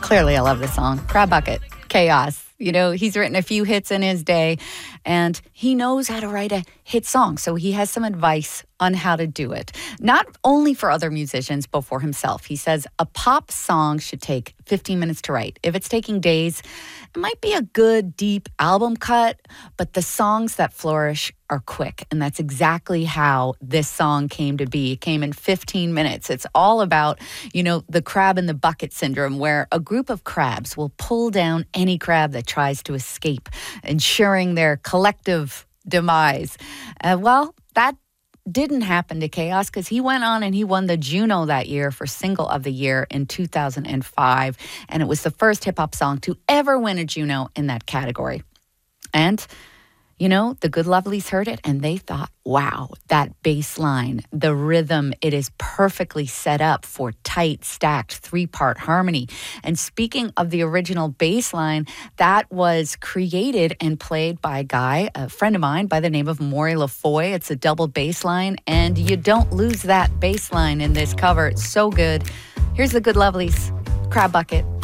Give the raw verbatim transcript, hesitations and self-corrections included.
Clearly, I love this song. Crab Bucket, Chaos. You know, he's written a few hits in his day, and he knows how to write a hit song. So he has some advice on how to do it. Not only for other musicians, but for himself. He says a pop song should take fifteen minutes to write. If it's taking days, it might be a good, deep album cut, but the songs that flourish are quick. And that's exactly how this song came to be. It came in fifteen minutes. It's all about, you know, the crab in the bucket syndrome, where a group of crabs will pull down any crab that tries to escape, ensuring their collective demise. Uh, well, that didn't happen to Chaos because he went on and he won the Juno that year for Single of the Year in two thousand five. And it was the first hip hop song to ever win a Juno in that category. And you know, the Good Lovelies heard it and they thought, wow, that bass line, the rhythm, it is perfectly set up for tight, stacked three-part harmony. And speaking of the original bass line, that was created and played by a guy, a friend of mine by the name of Maury LaFoy. It's a double bass line, and you don't lose that bass line in this cover. It's so good. Here's the Good Lovelies, Crab Bucket.